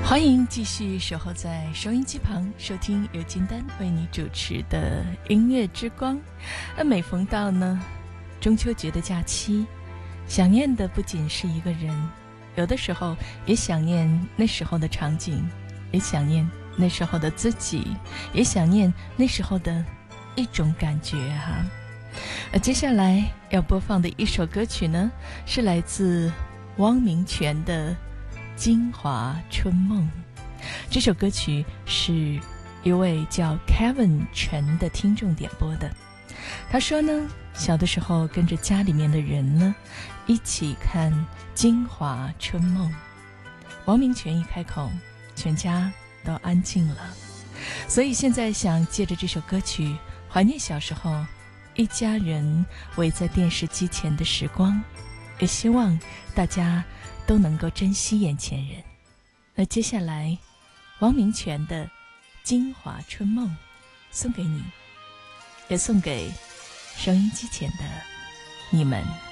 欢迎继续守候在收音机旁，收听由金丹为你主持的音乐之光。每逢到呢中秋节的假期，想念的不仅是一个人，有的时候也想念那时候的场景，也想念那时候的自己，也想念那时候的一种感觉哈。接下来要播放的一首歌曲呢，是来自汪明荃的金华春梦。这首歌曲是一位叫 Kevin 陈的听众点播的。他说呢，小的时候跟着家里面的人呢一起看金华春梦，汪明荃一开口，全家都安静了。所以现在想借着这首歌曲怀念小时候一家人围在电视机前的时光，也希望大家都能够珍惜眼前人。那接下来汪明荃的《金华春梦》送给你，也送给收音机前的你们。